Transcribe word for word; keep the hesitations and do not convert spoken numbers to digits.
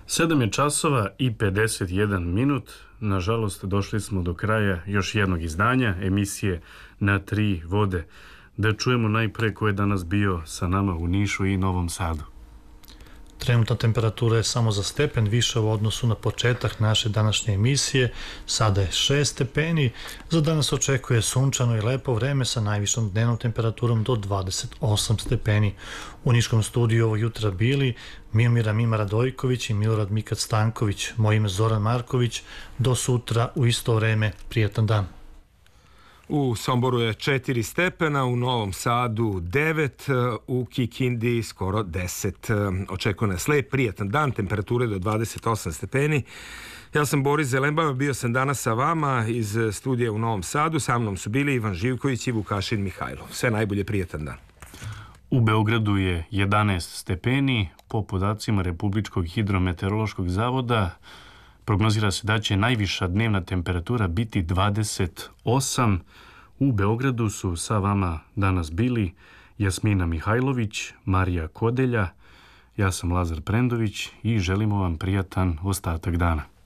Sedam je časova i pedeset jedan minut. Nažalost, došli smo do kraja još jednog izdanja emisije Na tri vode. Da čujemo najpre ko je danas bio sa nama u Nišu i Novom Sadu. Trenutna temperatura je samo za stepen više u odnosu na početak naše današnje emisije. Sada je šest stepeni. Za danas očekuje sunčano i lepo vreme sa najvišom dnevnom temperaturom do dvadeset osam stepeni. U Niškom studiju ovog jutra bili Miomira Mima Radojković i Milorad Mikad Stanković. Moje ime Zoran Marković. Do sutra u isto vreme. Prijetan dan. U Somboru je četiri stepena, u Novom Sadu devet, u Kikindi skoro deset. Očekuje nas lep, prijetan dan, temperature do dvadeset osam stepeni. Ja sam Boris Zelenbava, bio sam danas sa vama iz studija u Novom Sadu. Sa mnom su bili Ivan Živković i Vukašin Mihajlov. Sve najbolje, prijetan dan. U Beogradu je jedanaest stepeni. Po podacima Republičkog hidrometeorološkog zavoda prognozira se da će najviša dnevna temperatura biti dvadeset osam. U Beogradu su sa vama danas bili Jasmina Mihajlović, Marija Kodelja, ja sam Lazar Prendović i želimo vam prijatan ostatak dana.